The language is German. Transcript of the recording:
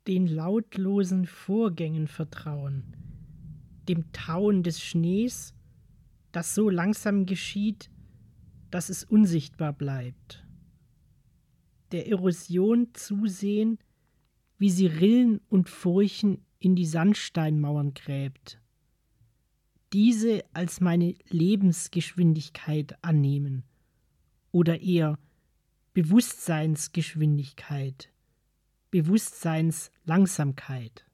Den lautlosen Vorgängen vertrauen, dem Tauen des Schnees, das so langsam geschieht, dass es unsichtbar bleibt. Der Erosion zusehen, wie sie Rillen und Furchen in die Sandsteinmauern gräbt. Diese als meine Lebensgeschwindigkeit annehmen oder eher Bewusstseinsgeschwindigkeit, Bewusstseinslangsamkeit.